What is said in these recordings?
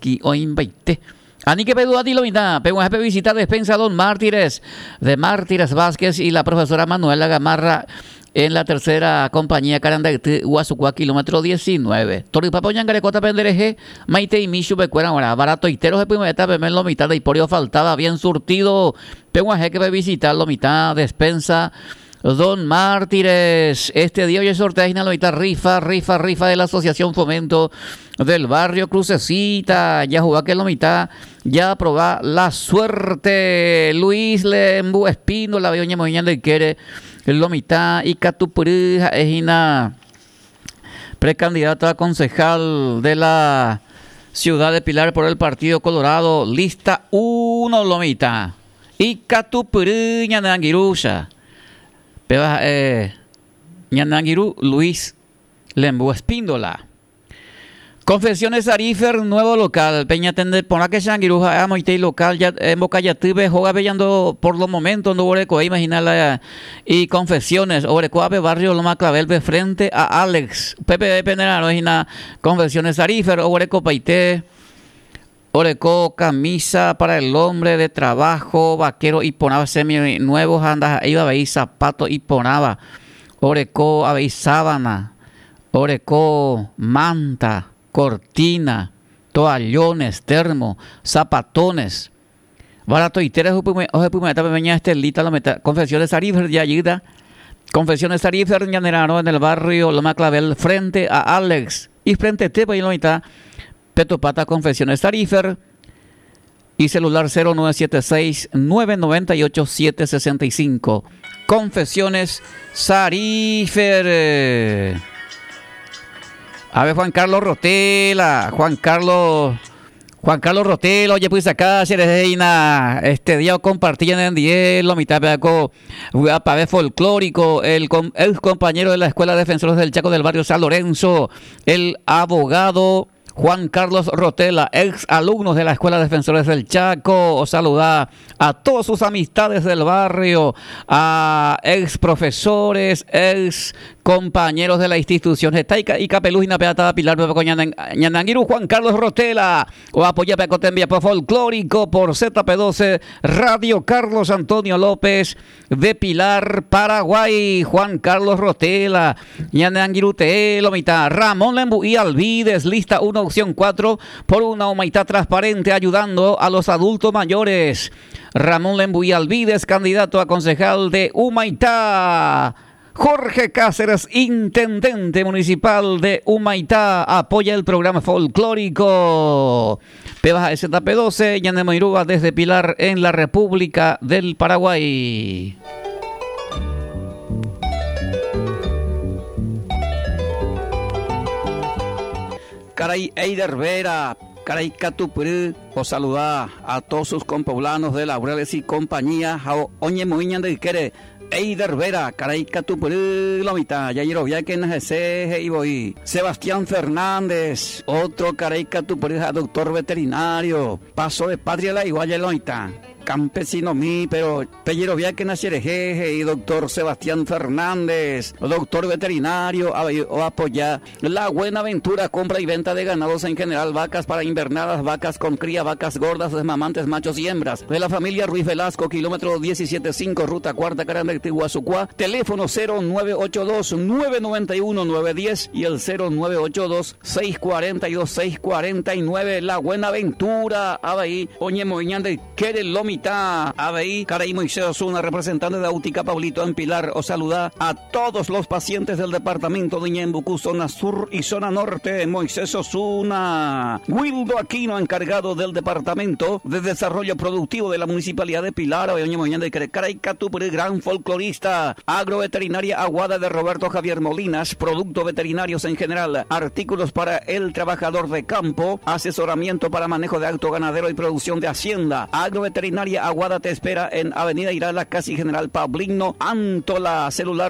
aquí oinbaite. Ani que pedu ati lomita, peguaje visita despensa Don Mártires de Mártires Vázquez y la profesora Manuela Gamarra en la tercera compañía Carandaití, Huasucua, kilómetro 19. Toripapo Ñangarecota Pendereje, Maite y Michu Becuera, ahora barato iteros de primeta, Pemel Lomita de Hiporio faltaba, bien surtido. Peguaje que visitar Lomita, despensa Don Mártires. Este día hoy es sorteo la mitad rifa de la Asociación Fomento del Barrio Crucecita. Ya jugó que la mitad, ya probá la suerte. Luis Lembu Espino, la veo ñamoñando y quiere la mitad. Y Catupurija es una precandidato a concejal de la ciudad de Pilar por el Partido Colorado. Lista 1, Lomita. Y Catupurija de Anguirusha. Peba Ñanangiru Luis Lembu Espíndola. Confesiones Arifer, nuevo local. Peña Tender, por que Xangiruja, Amoitei local, ya en Bocayatube, Joga Bellando por los momentos, no Oreco, imaginarla. Y Confesiones, Orecoabe, Barrio Loma Clavelbe, frente a Alex. Pepe Penera, no Confesiones Arifer, Oreco Paité. Oreco, camisa para el hombre de trabajo, vaquero y ponaba semi nuevos, andas, iba a ver zapatos y ponaba. Oreco, a ver sábana. Oreco, manta, cortina, toallones, termo, zapatones. Barato y teres, oje pumeta, peña estelita, la meta. Confesiones Arifer de ayuda. Confesiones Arifer, Ñanerano, en el barrio Loma Clavel, frente a Alex. Y frente a Tepa y la mitad. Petopata Confesiones Tarifer y celular 0976-998-765. Confesiones Sarifer. A ver, Juan Carlos Rotela. Juan Carlos Rotela, oye, pues acá, Cerejeina, este día compartían en 10, la mitad de para ver folclórico, el ex compañero de la Escuela de Defensores del Chaco del barrio San Lorenzo, el abogado Juan Carlos Rotela, ex alumnos de la Escuela de Defensores del Chaco. Os saluda a todas sus amistades del barrio, a ex profesores, ex compañeros de la institución Jetaica y Capeluz y Napeatada Pilar Ñanangiru Juan Carlos Rotela o apoya Pecotembia por folclórico por ZP12 Radio Carlos Antonio López de Pilar, Paraguay. Juan Carlos Rotela, Ñanangiru Teelo, mitad Ramón Lembu y Alvides, lista 1, opción 4 por una humanidad transparente ayudando a los adultos mayores. Ramón Lembu y Alvides, candidato a concejal de Humaitá. Jorge Cáceres, intendente municipal de Humaitá, apoya el programa folclórico. Pebaja ZP12, Ñanemoirúa desde Pilar en la República del Paraguay. Caray Eider Vera, Caray Catupurú, os saluda a todos sus compoblanos de Laureles y compañía. Oñe Moiñan de Quere. Eider Vera, Caray Catupurú, la mitad, Yayiro Viaque Najese y voy. Sebastián Fernández, otro Caray Catupurú, doctor veterinario. Paso de patria la igual la mitad. Campesino mí, pero Pellero Viaque Nacerejeje y doctor Sebastián Fernández, doctor veterinario, o apoya la buena aventura, compra y venta de ganados en general, vacas para invernadas, vacas con cría, vacas gordas, desmamantes, machos y hembras. De la familia Ruiz Velasco, kilómetro 17.5, ruta cuarta, Carandaití, Huasucua, teléfono 0982-991-910 y el 0982-642-649. La buena aventura, Abaí, Oñemoiñán de Quere Lomi. Abeí, Caray Moisés Osuna, representante de Autica Pablito en Pilar, os saluda a todos los pacientes del departamento de Ñembucú, zona sur y zona norte. Moisés Osuna. Wildo Aquino, encargado del departamento de desarrollo productivo de la municipalidad de Pilar. Caray Catupurú, gran folclorista. Agroveterinaria Aguada de Roberto Javier Molinas, productos veterinarios en general, artículos para el trabajador de campo, asesoramiento para manejo de acto ganadero y producción de hacienda. Agroveterinaria Aguada te espera en Avenida Irala, casi General Pablino Antola, celular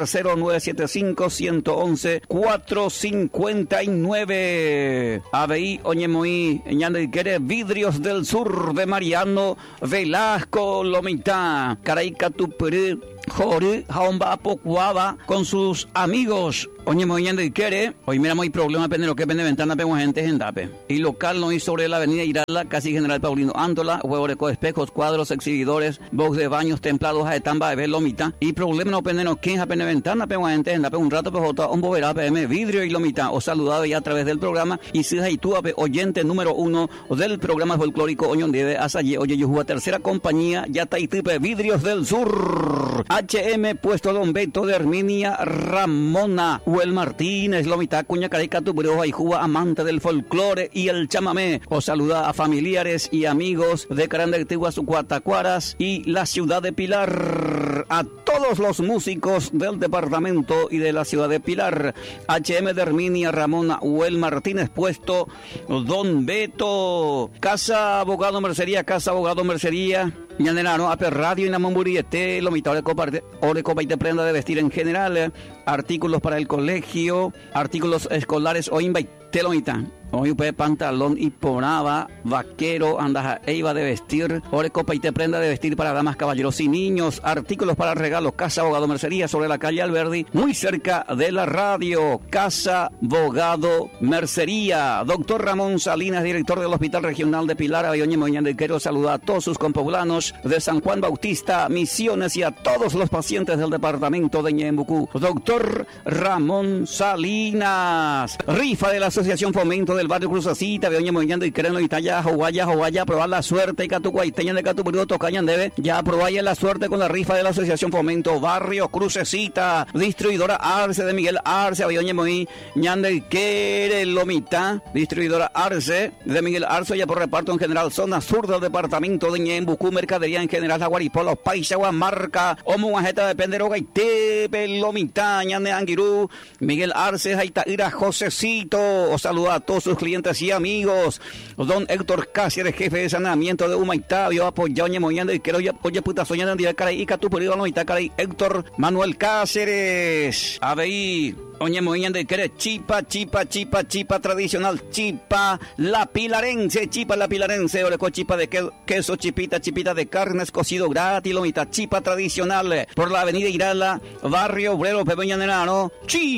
0975-111-459. ABI Oñemoí, Ñandequere, Vidrios del Sur de Mariano Velasco Lomita, Caray Catupurú, Jori, Jaomba, Pocuaba, con sus amigos. Oye, moviendo y quiere. Hoy mira, muy problema, pende lo que pende ventana, pego gente en Dape. Y local no hay sobre la avenida Irala, casi General Paulino Ándola, huevo de espejos, cuadros, exhibidores, box de baños, templados, aetamba, de lomita. Y problema no pende no quien pende ventana, pego gente en Dape. Un rato, pejota, un boverá, PM, vidrio y lomita. Os saludado ya a través del programa. Y si y tú, oyente número 1 del programa folclórico Oñón Debe, Asaye, oye, yo juego tercera compañía, ya Taitipe, Vidrios del Sur. HM, puesto Don Beto de Herminia Ramona, Huel Martínez, Lomita, Cuña Carica, Tuburoja y Juba, amante del folclore y el chamamé. Os saluda a familiares y amigos de Carandectigua, Sucuatacuaras y la ciudad de Pilar. A todos los músicos del departamento y de la ciudad de Pilar. HM de Herminia Ramona, Huel Martínez, puesto Don Beto. Casa Abogado Mercería, Casa Abogado Mercería. Ñanenano, Ape Radio y Namamburiete, Lomita, Orecopa y te prenda de vestir en general, artículos para el colegio, artículos escolares o invaite, Lomita. Hoy pantalón y ponaba, vaquero, andaja e iba de vestir, Orecopa y te prenda de vestir para damas, caballeros y niños, artículos para regalos, Casa Abogado Mercería, sobre la calle Alberdi, muy cerca de la radio, Casa Abogado Mercería. Doctor Ramón Salinas, director del Hospital Regional de Pilar, Ayoñe Moñán, quiero saludar a todos sus compoblanos de San Juan Bautista, Misiones y a todos los pacientes del departamento de Ñembucú. Doctor Ramón Salinas, rifa de la Asociación Fomento del barrio Cruzacita, Beoña Moñando y Creno y Talla, Jovaya, probar la suerte y Catucuaiteña de Catupurio, Tocañan debe, ya probaya la suerte con la rifa de la Asociación Fomento, barrio Crucecita, distribuidora Arce de Miguel Arce, Beoña Moñi, Ñande y Quere Lomita, distribuidora Arce de Miguel Arce, ya por reparto en general, zona sur del departamento de Ñembucú, mercadería en general, Aguaripolo, Paisagua, Marca, Omuajeta de Penderoga y Tepe, Lomita, Ñande Anguirú, Miguel Arce, Jaitaira, Josecito, os saluda a todos sus clientes y amigos. Don Héctor Cáceres, jefe de saneamiento de Humaitá, vio apoyado Ñemoñando y quiero oye puta soñando en día caray y Catupurido no está caray Héctor Manuel Cáceres. Aveí Oñe Moñando y quiere chipa tradicional, chipa la pilarense, oreco chipa de queso, chipita de carnes cocido gratis, lomita, chipa tradicional por la avenida Irala, barrio Obrero, Pepeñanenano,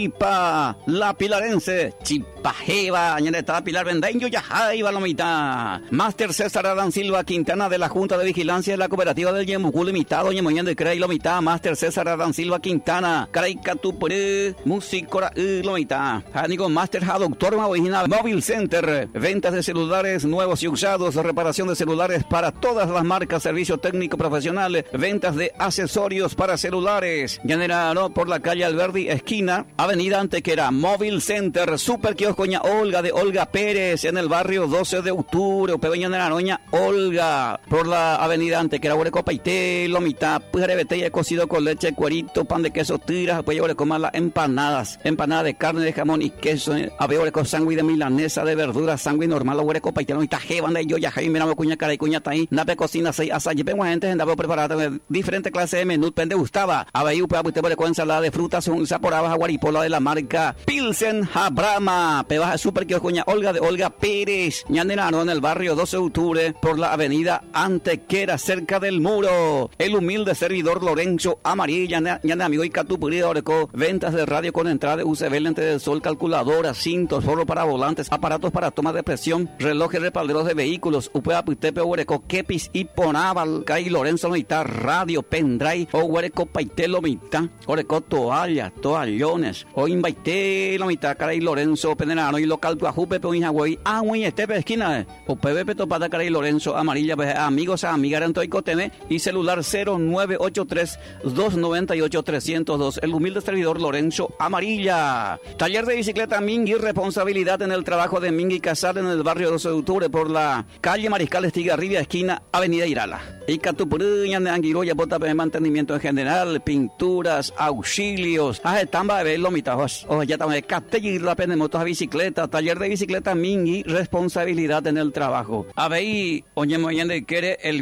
chipa la pilarense, chipa jeva, ñaneta Pilar Vendeño, ya jaiba lomita. Máster César Adán Silva Quintana de la Junta de Vigilancia de la Cooperativa del Ñembucú Limitado, Oñe Moñando y quiere lomita, Máster César Adán Silva Quintana, caray Catupuré, música Cora Lomita. Anigo Master Doctor Original Mobile Center. Ventas de celulares nuevos y usados. Reparación de celulares para todas las marcas. Servicio técnico profesional. Ventas de accesorios para celulares. Generado por la calle Alberdi, esquina, avenida Antequera. Mobile Center. Super Kioscoña Olga de Olga Pérez. En el barrio 12 de octubre. Pebeña de Naroña Olga. Por la avenida Antequera. Huerecopa y té. Lomita. Pujarebetella cocido con leche, cuerito, pan de queso, tiras. Pues yo comer las empanadas. Empanada de carne, de jamón y queso, con sándwich de milanesa, de verduras, sándwich normal, hueco, paitelo, y tajeban de yo, ya, mira, cuña, cara y cuña, ahí, nape cocina, seis, asay, vengo gente, andaba preparada, diferentes clases de menú, pende gustaba, abaí, usted con ensalada de frutas, un saporaba, guaripola de la marca Pilsen Habrama, pebaja super que coña, Olga de Olga Pérez, ñanenano, en el barrio 12 de octubre, por la avenida Antequera, cerca del muro, el humilde servidor Lorenzo Amarilla, ñane amigo y catupurido, ventas de radio con entrada de UCB, lente del sol, calculadora, cintos, forro para volantes, aparatos para toma de presión, relojes respalderos de vehículos, upea, putepe, huereco, kepis y ponaval, Cay Lorenzo Lomita, radio, pendrive, o huereco, paite Lomita, oreco, toalla, toallones, o invaite Lomita, Caray Lorenzo, pendenano, y local, tuajupe, peoñagüey, muy estepe, esquina, o pebepe, topada, Caray Lorenzo, amarilla, amigos, amigas, Antoicoteme, y celular 0983-298-302, el humilde servidor Lorenzo Amarilla. Taller de bicicleta Mingui, responsabilidad en el trabajo de Mingui Casal en el barrio 12 de octubre por la calle Mariscal Estigarribia, esquina avenida Irala. Y Catupuruña de Anguiroya, bota de mantenimiento en general, pinturas, auxilios, tamba de lomitas, ya también Castellir la pena de motos a bicicleta, taller de bicicleta Mingui, responsabilidad en el trabajo. Aveí, Oñemoyende quiere el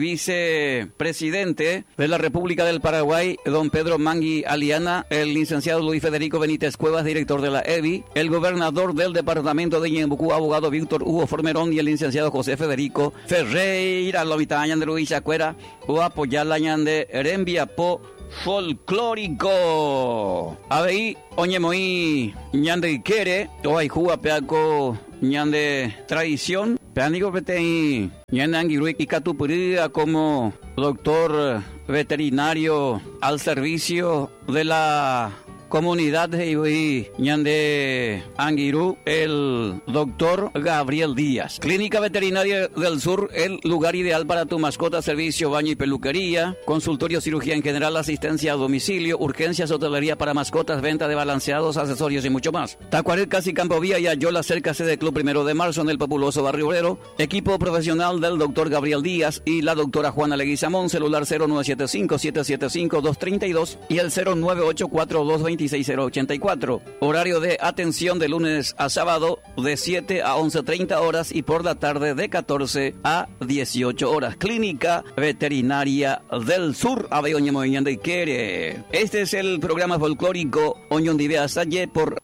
vicepresidente de la República del Paraguay, don Pedro Mangui Aliana, el licenciado Luis Federico Benítez Cuevas, director de la EBI, el gobernador del departamento de Ñembucú, abogado Víctor Hugo Formerón, y el licenciado José Federico Ferreira, Lomitaña de Luisa Cuera, o apoyar la ñande Erembiapo folclórico. Ahí, oñemoí, ñande Ikere, o hay juga peaco ñande tradición. Peánico petei, ñande Anguirui y Catupuría como doctor veterinario al servicio de la comunidad de Ibuí, ñande Anguirú, el doctor Gabriel Díaz. Clínica Veterinaria del Sur, el lugar ideal para tu mascota, servicio, baño y peluquería, consultorio, cirugía en general, asistencia a domicilio, urgencias, hotelería para mascotas, venta de balanceados, accesorios y mucho más. Tacuaret, Casi Campo Vía y Ayola, cerca sede Club 1 de Marzo en el populoso barrio obrero. Equipo profesional del doctor Gabriel Díaz y la doctora Juana Leguizamón, celular 0975-775-232 y el 0984-226-084. Horario de atención de lunes a sábado de 7 a 11:30 horas y por la tarde de 14 a 18 horas. Clínica Veterinaria del Sur, Abeoñemoñande Quiere. Este es el programa folclórico Oñondivea Salle por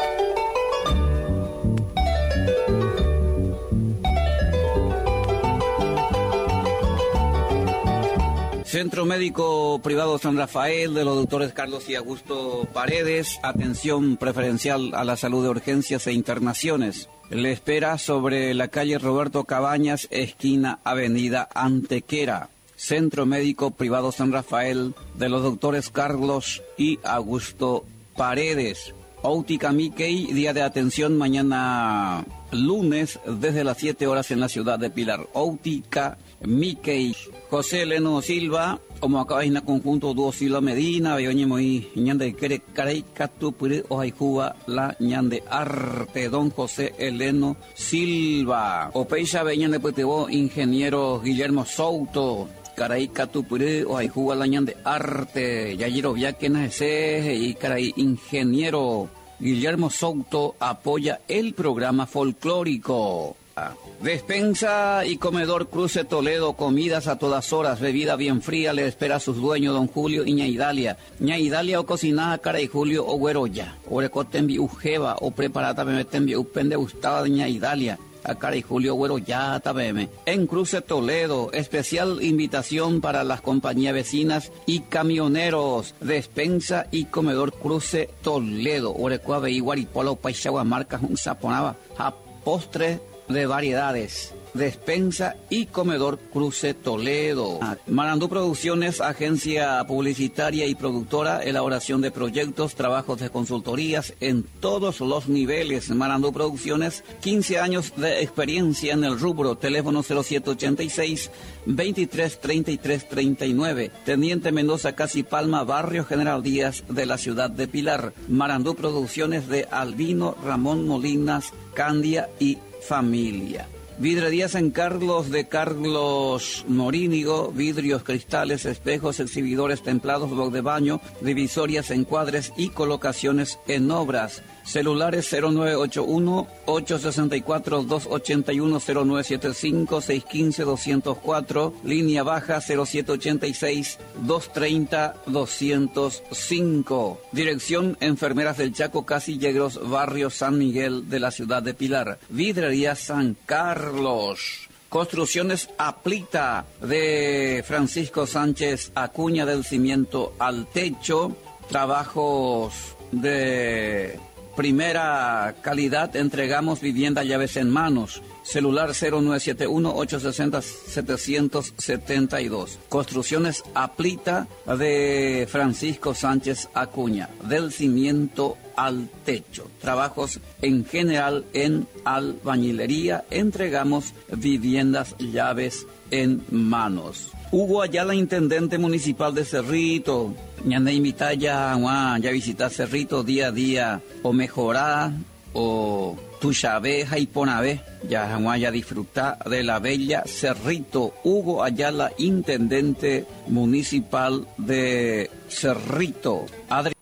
Centro Médico Privado San Rafael de los doctores Carlos y Augusto Paredes. Atención preferencial a la salud de urgencias e internaciones. Le espera sobre la calle Roberto Cabañas, esquina Avenida Antequera. Centro Médico Privado San Rafael de los doctores Carlos y Augusto Paredes. Óptica Mickey, día de atención mañana lunes desde las 7 horas en la ciudad de Pilar. Óptica Mickey. José Leno Silva, como acá en el conjunto Dúo Silva Medina, Beoñemo y ñande Kere Caray Catupuri, Ojaicuba, la ñande Arte, don José Eleno Silva. Opeixa Beñande Petebo, ingeniero Guillermo Souto. Caray Catupuri, Ojaicuba, la ñande Arte, Yayiro Viaquena ese y Caray ingeniero Guillermo Souto apoya el programa folclórico. Despensa y comedor Cruce Toledo, comidas a todas horas, bebida bien fría, le espera a sus dueños don Julio y Ñaidalia. Ñaidalia o cocinada cara y Julio o güeroya, o recotembi ujeva o preparata me tembi upende gustada de Ñaidalia. A cara y Julio güeroya tabeme. En Cruce Toledo, especial invitación para las compañías vecinas y camioneros. Despensa y comedor Cruce Toledo. Orecuave y Guaripola, Paixagua, Marcas, un saponaba. A postre de variedades, despensa y comedor Cruce Toledo. Marandú Producciones, agencia publicitaria y productora, elaboración de proyectos, trabajos de consultorías en todos los niveles. Marandú Producciones, 15 años de experiencia en el rubro. Teléfono 0786-233339. Teniente Mendoza, Casi Palma, barrio General Díaz de la ciudad de Pilar. Marandú Producciones de Albino Ramón Molinas, Candia y familia. Vidrería San Carlos de Carlos Morínigo, vidrios, cristales, espejos, exhibidores templados, bloc de baño, divisorias, encuadres y colocaciones en obras. Celulares 0981-864-281-0975-615-204, línea baja 0786-230-205. Dirección Enfermeras del Chaco, Casi Yegros, barrio San Miguel de la ciudad de Pilar. Vidrería San Carlos. Construcciones Aplita de Francisco Sánchez Acuña, del cimiento al techo. Trabajos de primera calidad, entregamos vivienda, llaves en manos. Celular 0971-860-772. Construcciones Aplita de Francisco Sánchez Acuña, del cimiento al techo. Trabajos en general en albañilería, entregamos viviendas, llaves en manos. Hugo Ayala, intendente municipal de Cerrito. Ñande invita ya visitar Cerrito día a día, o mejorar, o Tuxabé, Jaiponabé, ya disfrutar de la bella Cerrito. Hugo Ayala, intendente municipal de Cerrito.